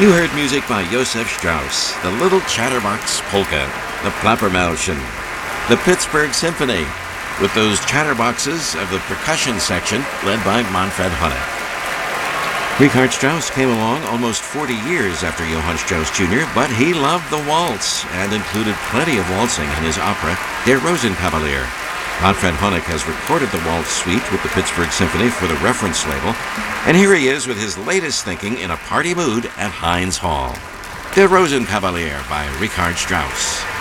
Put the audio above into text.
You heard music by Josef Strauss, the Little Chatterbox Polka, the Plappermaulchen, the Pittsburgh Symphony, with those chatterboxes of the percussion section led by Manfred Honeck. Richard Strauss came along almost 40 years after Johann Strauss Jr., but he loved the waltz and included plenty of waltzing in his opera, Der Rosenkavalier. Manfred Honeck has recorded the waltz suite with the Pittsburgh Symphony for the Reference label, and here he is with his latest thinking in a party mood at Heinz Hall. Der Rosenkavalier by Richard Strauss.